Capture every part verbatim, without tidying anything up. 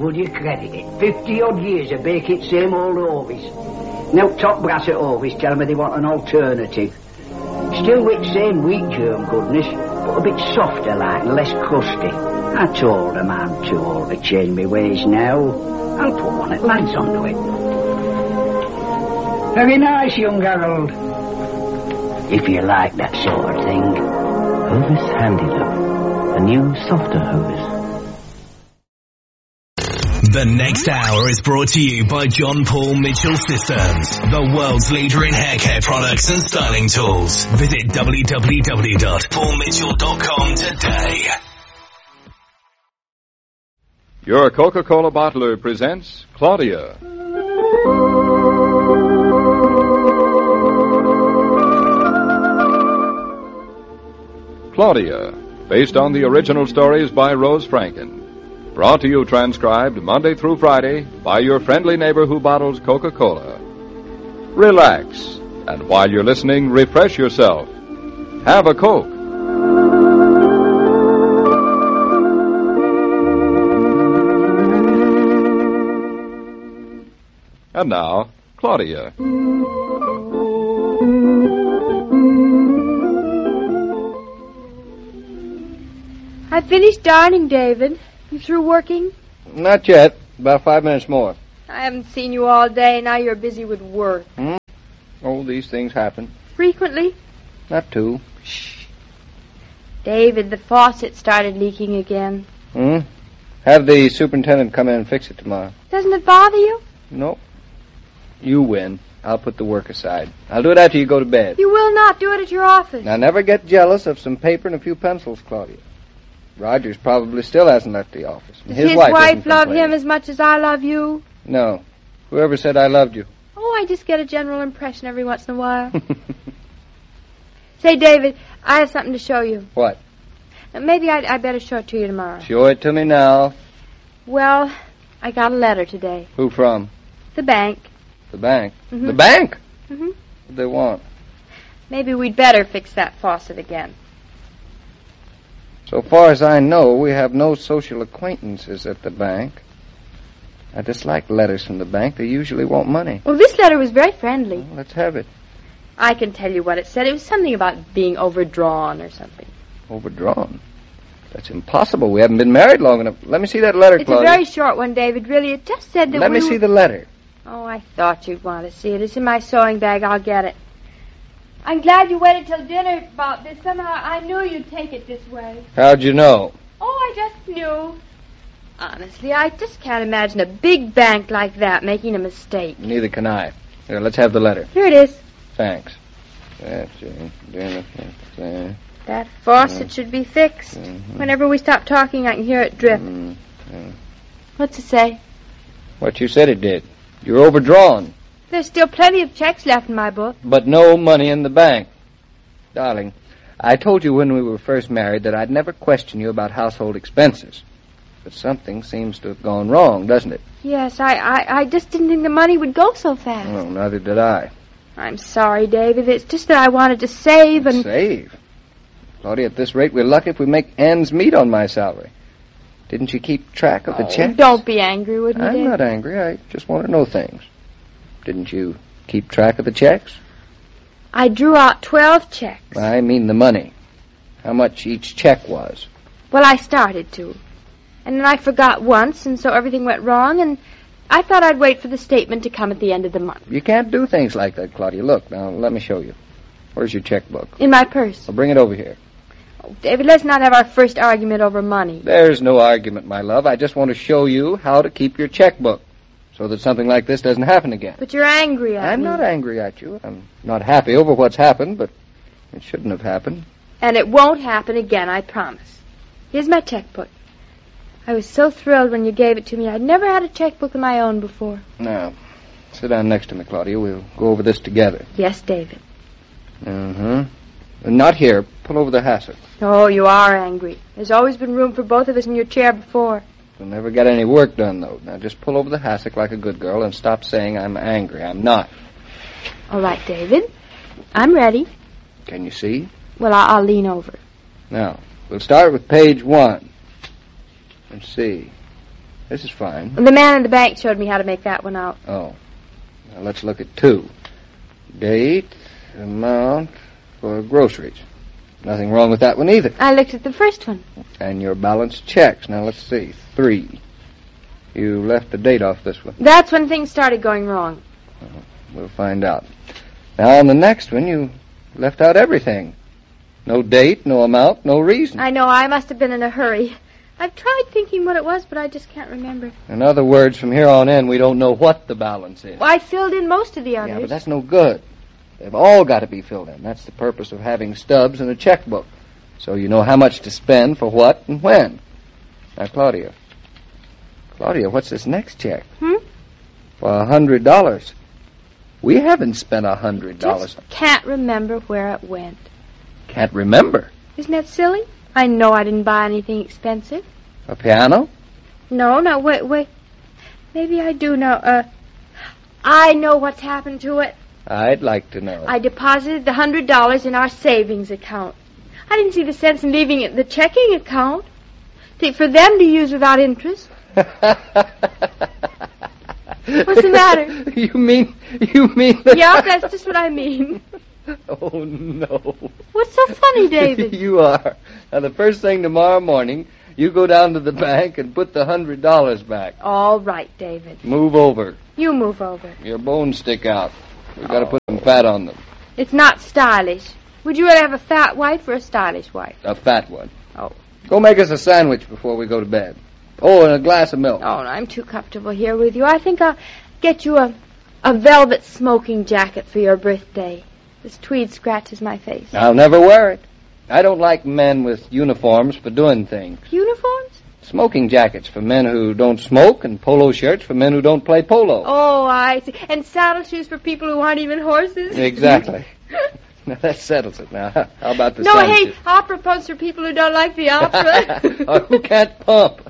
Would you credit it? Fifty-odd years of baking same old Ovis. Now top brass at Ovis tell me they want an alternative. Still with same wheat germ goodness, but a bit softer like and less crusty. I told them I'm too old to change my ways now. I'll put one at lads onto it. Very nice, young Harold. If you like that sort of thing. Hovis Handy Love. A new, softer Hovis. The next hour is brought to you by John Paul Mitchell Systems, the world's leader in hair care products and styling tools. Visit w w w dot paul mitchell dot com today. Your Coca-Cola bottler presents Claudia. Claudia, based on the original stories by Rose Franken. Brought to you transcribed Monday through Friday by your friendly neighbor who bottles Coca-Cola. Relax, and while you're listening, refresh yourself. Have a Coke. And now, Claudia. I finished darning, David. You through working? Not yet. About five minutes more. I haven't seen you all day. Now you're busy with work. Hmm? Oh, these things happen. Frequently? Not too. Shh. David, the faucet started leaking again. Hmm? Have the superintendent come in and fix it tomorrow. Doesn't it bother you? Nope. You win. I'll put the work aside. I'll do it after you go to bed. You will not do it at your office. Now, never get jealous of some paper and a few pencils, Claudia. Rogers probably still hasn't left the office. Does his, his wife, wife love him as much as I love you? No. Whoever said I loved you? Oh, I just get a general impression every once in a while. Say, David, I have something to show you. What? Maybe I'd, I'd better show it to you tomorrow. Show it to me now. Well, I got a letter today. Who from? The bank. The bank? Mm-hmm. The bank? Mm-hmm. What do they want? Maybe we'd better fix that faucet again. So far as I know, we have no social acquaintances at the bank. I dislike letters from the bank. They usually want money. Well, this letter was very friendly. Well, let's have it. I can tell you what it said. It was something about being overdrawn or something. Overdrawn? That's impossible. We haven't been married long enough. Let me see that letter, it's Claudia. It's a very short one, David. Really, it just said that Let we me were... see the letter. Oh, I thought you'd want to see it. It's in my sewing bag. I'll get it. I'm glad you waited till dinner about this. Somehow I knew you'd take it this way. How'd you know? Oh, I just knew. Honestly, I just can't imagine a big bank like that making a mistake. Neither can I. Here, let's have the letter. Here it is. Thanks. That faucet should be fixed. Mm-hmm. Whenever we stop talking, I can hear it drip. Mm-hmm. What's it say? What you said it did. You're overdrawn. There's still plenty of checks left in my book. But no money in the bank. Darling, I told you when we were first married that I'd never question you about household expenses. But something seems to have gone wrong, doesn't it? Yes, I, I, I just didn't think the money would go so fast. Well, neither did I. I'm sorry, David. It's just that I wanted to save and... Save? Claudia, at this rate, we're lucky if we make ends meet on my salary. Didn't you keep track of the oh, checks? Don't be angry with me, I'm David. not angry. I just want to know things. Didn't you keep track of the checks? I drew out twelve checks. I mean the money. How much each check was. Well, I started to. And then I forgot once, and so everything went wrong, and I thought I'd wait for the statement to come at the end of the month. You can't do things like that, Claudia. Look, now, let me show you. Where's your checkbook? In my purse. Well, bring it over here. Oh, David, let's not have our first argument over money. There's no argument, my love. I just want to show you how to keep your checkbook, so that something like this doesn't happen again. But you're angry at I'm me. not angry at you. I'm not happy over what's happened, but it shouldn't have happened. And it won't happen again, I promise. Here's my checkbook. I was so thrilled when you gave it to me. I'd never had a checkbook of my own before. Now, sit down next to me, Claudia. We'll go over this together. Yes, David. Uh-huh. Not here. Pull over the hassock. Oh, you are angry. There's always been room for both of us in your chair before. You'll never get any work done, though. Now, just pull over the hassock like a good girl and stop saying I'm angry. I'm not. All right, David. I'm ready. Can you see? Well, I'll, I'll lean over. Now, we'll start with page one. Let's see. This is fine. The man in the bank showed me how to make that one out. Oh. Now let's look at two. Date, amount for groceries. Nothing wrong with that one either. I looked at the first one. And your balance checks. Now let's see. Three. You left the date off this one. That's when things started going wrong. Oh, we'll find out. Now on the next one, you left out everything. No date, no amount, no reason. I know, I must have been in a hurry. I've tried thinking what it was, but I just can't remember. In other words, from here on in, we don't know what the balance is. Well, I filled in most of the others. Yeah, but that's no good. They've all got to be filled in. That's the purpose of having stubs and a checkbook. So you know how much to spend for what and when. Now, Claudia. Claudia, what's this next check? Hmm? For a hundred dollars. We haven't spent a hundred dollars. Just can't remember where it went. Can't remember. Isn't that silly? I know I didn't buy anything expensive. A piano? No, no, wait, wait. Maybe I do know. Uh, I know what's happened to it. I'd like to know. I deposited the hundred dollars in our savings account. I didn't see the sense in leaving it in the checking account. To, for them to use without interest. What's the matter? You mean, you mean that... Yeah, that's just what I mean. Oh, no. What's so funny, David? You are. Now, the first thing tomorrow morning, you go down to the bank and put the hundred dollars back. All right, David. Move over. You move over. Your bones stick out. We've got to put some fat on them. It's not stylish. Would you rather have a fat wife or a stylish wife? A fat one. Oh. Go make us a sandwich before we go to bed. Oh, and a glass of milk. Oh, no, I'm too comfortable here with you. I think I'll get you a, a velvet smoking jacket for your birthday. This tweed scratches my face. I'll never wear it. I don't like men with uniforms for doing things. Uniforms? Smoking jackets for men who don't smoke and polo shirts for men who don't play polo. Oh, I see. And saddle shoes for people who aren't even horses? Exactly. Now, that settles it. Now, how about the No, sandwiches? hey, opera pumps for people who don't like the opera. Or who can't pump.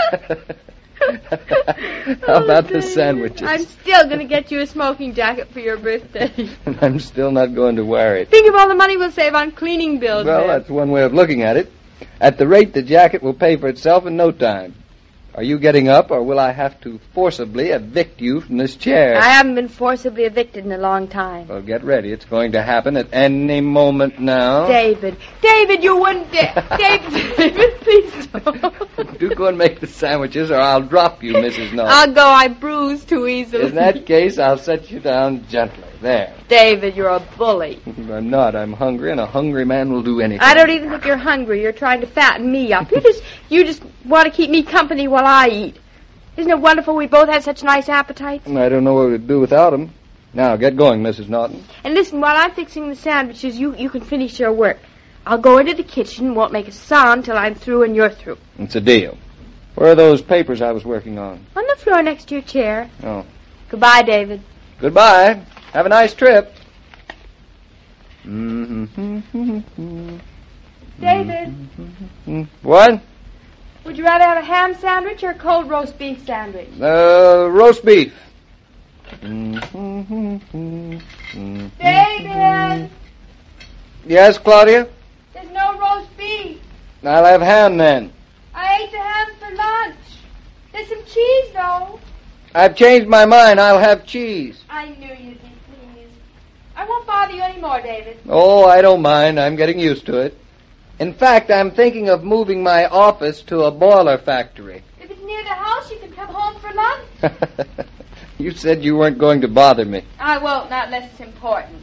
How about Oh, the sandwiches? I'm still going to get you a smoking jacket for your birthday. And I'm still not going to wear it. Think of all the money we'll save on cleaning bills. Well, then. that's one way of looking at it. At the rate the jacket will pay for itself in no time. Are you getting up, or will I have to forcibly evict you from this chair? I haven't been forcibly evicted in a long time. Well, get ready. It's going to happen at any moment now. David. David, you wouldn't... Da- David, David, please don't. Do go and make the sandwiches, or I'll drop you, Missus Norton. I'll go. I bruise too easily. In that case, I'll set you down gently. There. David, you're a bully. I'm not. I'm hungry, and a hungry man will do anything. I don't even think you're hungry. You're trying to fatten me up. You just you just want to keep me company while I eat. Isn't it wonderful we both have such nice appetites? I don't know what we'd do without him. Now, get going, Missus Norton. And listen, while I'm fixing the sandwiches, you, you can finish your work. I'll go into the kitchen, won't make a sound till I'm through and you're through. It's a deal. Where are those papers I was working on? On the floor next to your chair. Oh. Goodbye, David. Goodbye. Have a nice trip. Mm-hmm. David, What? would you rather have a ham sandwich or a cold roast beef sandwich? Uh, roast beef. David, Yes, Claudia? there's no roast beef. I'll have ham then. I ate the ham for lunch. There's some cheese, though. I've changed my mind. I'll have cheese. I knew you'd be pleased. I won't bother you anymore, David. Oh, I don't mind. I'm getting used to it. In fact, I'm thinking of moving my office to a boiler factory. If it's near the house, you can come home for lunch. You said you weren't going to bother me. I won't, not unless it's important.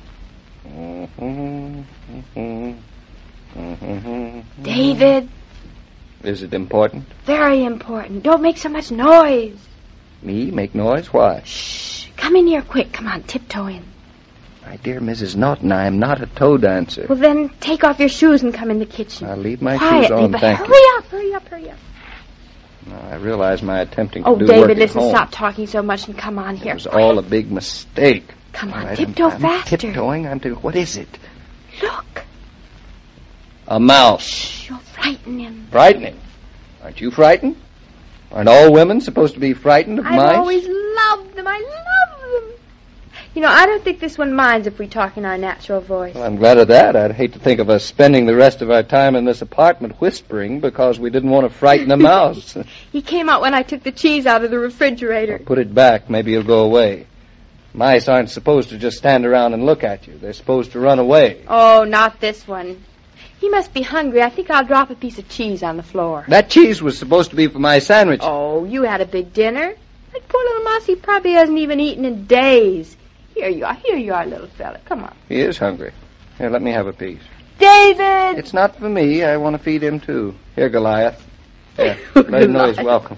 David, Is it important? very important. Don't make so much noise. Me? Make noise? Why? Shh. Come in here quick. Come on, tiptoe in. My dear Missus Norton, I am not a toe dancer. Well, then take off your shoes and come in the kitchen. I'll leave my Quietly, shoes on, but thank hurry you. up, hurry up, hurry up. No, I realize my attempting to Oh, do David, work listen, at home. stop talking so much and come on here. It was all a big mistake. Come on, All right, tiptoe I'm, I'm faster. tiptoeing. I'm to, what is it? Look. A mouse. Shh, you'll frighten him. Frightening. Aren't you frightened? Aren't all women supposed to be frightened of I've mice? always loved them. I love them. You know, I don't think this one minds if we talk in our natural voice. Well, I'm glad of that. I'd hate to think of us spending the rest of our time in this apartment whispering because we didn't want to frighten a mouse. He came out when I took the cheese out of the refrigerator. Put it back. Maybe he'll go away. Mice aren't supposed to just stand around and look at you. They're supposed to run away. Oh, not this one. He must be hungry. I think I'll drop a piece of cheese on the floor. That cheese was supposed to be for my sandwich. Oh, you had a big dinner. That poor little mouse, he probably hasn't even eaten in days. Here you are. Here you are, little fella. Come on. He is hungry. Here, let me have a piece. David! It's not for me. I want to feed him, too. Here, Goliath. Here, let him know he's welcome.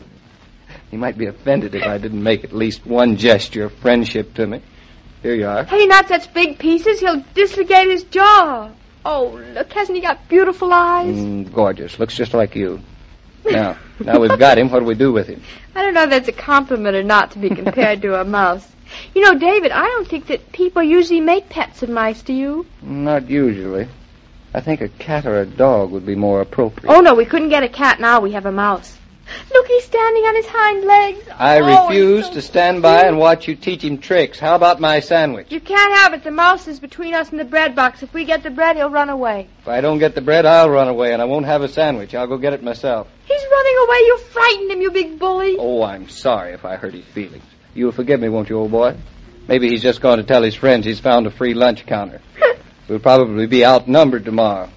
He might be offended if I didn't make at least one gesture of friendship to me. Here you are. Hey, not such big pieces. He'll dislocate his jaw. Oh, look, hasn't he got beautiful eyes? Mm, gorgeous. Looks just like you. Now, now we've got him. What do we do with him? I don't know if that's a compliment or not to be compared to a mouse. You know, David, I don't think that people usually make pets of mice, do you? Not usually. I think a cat or a dog would be more appropriate. Oh, no, we couldn't get a cat now. We have a mouse. Look, he's standing on his hind legs. I oh, refuse so to stand by and watch you teach him tricks. How about my sandwich? You can't have it. The mouse is between us and the bread box. If we get the bread, he'll run away. If I don't get the bread, I'll run away, and I won't have a sandwich. I'll go get it myself. He's running away. You frightened him, you big bully. Oh, I'm sorry if I hurt his feelings. You'll forgive me, won't you, old boy? Maybe he's just going to tell his friends he's found a free lunch counter. We'll probably be outnumbered tomorrow.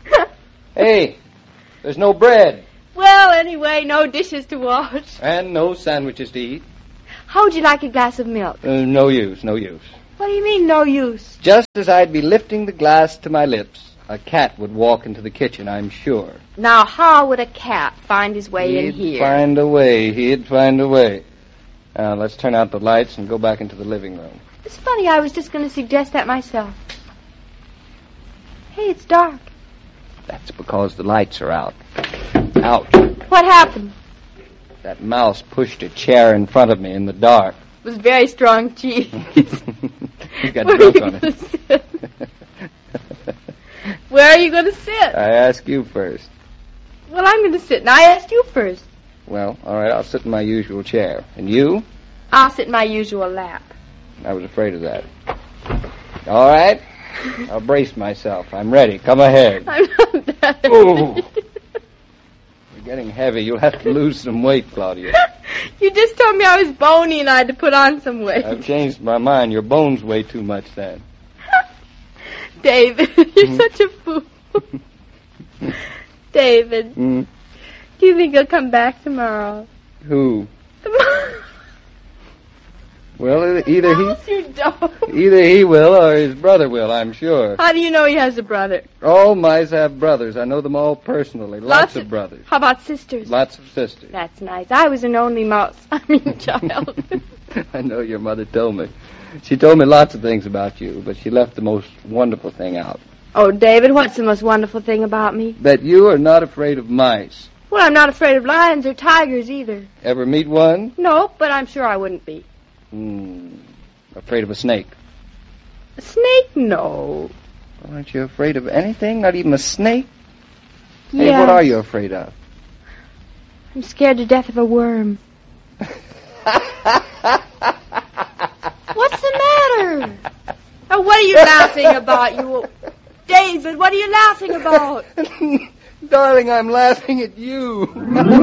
Hey, there's no bread. Well, anyway, no dishes to wash. And no sandwiches to eat. How would you like a glass of milk? Uh, no use, no use. What do you mean, no use? Just as I'd be lifting the glass to my lips, a cat would walk into the kitchen, I'm sure. Now, how would a cat find his way He'd in here? find a way. He'd find a way. Now, let's turn out the lights and go back into the living room. It's funny, I was just going to suggest that myself. Hey, it's dark. That's because the lights are out. Out. What happened? That mouse pushed a chair in front of me in the dark. It was very strong cheese. He's got Where drunk are you on it. gonna sit? Where are you going to sit? I ask you first. Well, I'm going to sit, and I asked you first. Well, all right, I'll sit in my usual chair. And you? I'll sit in my usual lap. I was afraid of that. All right. I'll brace myself. I'm ready. Come ahead. I'm not that Ooh. You're getting heavy. You'll have to lose some weight, Claudia. You just told me I was bony and I had to put on some weight. I've changed my mind. Your bones weigh too much then. David, you're mm. such a fool. David, mm. do you think he'll come back tomorrow? Who? Tomorrow. Well, either he, you don't. either he will or his brother will, I'm sure. How do you know he has a brother? All mice have brothers. I know them all personally. Lots, Lots of, of brothers. How about sisters? Lots of sisters. That's nice. I was an only mouse. I mean, child. I know your mother told me. She told me lots of things about you, but she left the most wonderful thing out. Oh, David, what's the most wonderful thing about me? That you are not afraid of mice. Well, I'm not afraid of lions or tigers either. Ever meet one? No, but I'm sure I wouldn't be. Hmm. Afraid of a snake? A snake? No. Well, aren't you afraid of anything? Not even a snake? Yeah. Hey, what are you afraid of? I'm scared to death of a worm. What's the matter? Oh, what are you laughing about, you... David, what are you laughing about? Darling, I'm laughing at you.